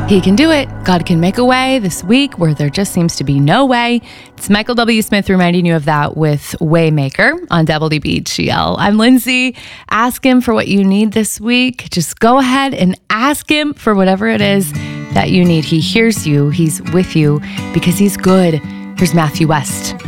He can do it. God can make a way this week where there just seems to be no way. It's Michael W. Smith reminding you of that with Waymaker on WDBGL. I'm Lindsay. Ask him for what you need this week. Just go ahead and ask him for whatever it is that you need. He hears you. He's with you because he's good. Here's Matthew West.